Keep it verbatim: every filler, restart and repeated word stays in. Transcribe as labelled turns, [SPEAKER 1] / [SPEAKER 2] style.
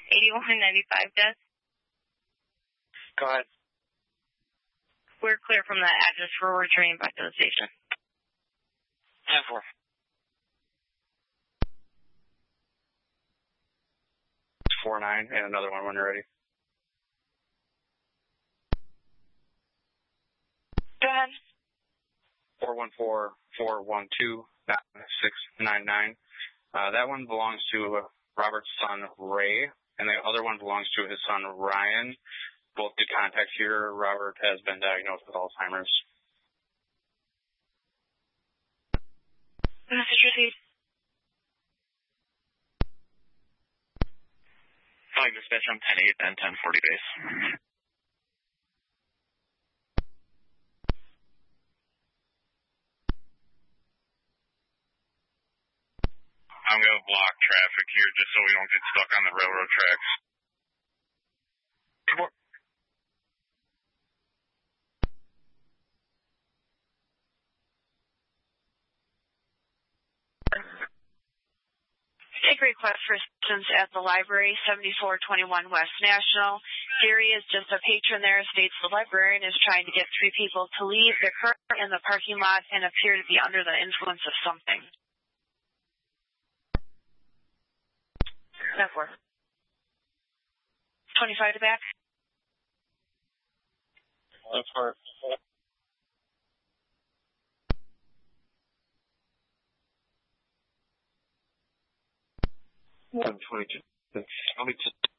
[SPEAKER 1] eighty-one ninety-five, Des.
[SPEAKER 2] Go ahead.
[SPEAKER 1] We're clear from that address. We're returning back to the station.
[SPEAKER 2] ten four. four nine, and another one when you're ready.
[SPEAKER 1] Go ahead.
[SPEAKER 2] four one four, four one two, nine six nine nine. Uh, that one belongs to Robert's son, Ray, and the other one belongs to his son, Ryan. Both did contact here. Robert has been diagnosed with Alzheimer's.
[SPEAKER 1] Message received.
[SPEAKER 3] Calling dispatch on ten eight and ten forty base. I'm going to block traffic here just so we don't get stuck on the railroad tracks. Come on.
[SPEAKER 1] Take request for assistance at the library, seventy-four twenty-one West National. Gary is just a patron there, states the librarian is trying to get three people to leave their car in the parking lot and appear to be under the influence of something. ten four. twenty-five to back.
[SPEAKER 2] That's for one twenty-two. I'll be just